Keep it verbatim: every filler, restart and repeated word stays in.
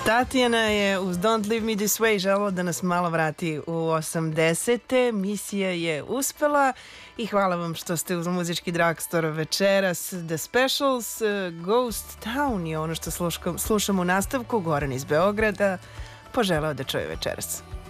Tatjana je uz Don't Leave Me This Way želela da nas malo vrati u osamdesete. Misija je uspela i hvala vam što ste uz muzički dragstor večeras. The Specials, Ghost Town je ono što slušamo u nastavku. Goran iz Beograda poželeo da čuje večeras.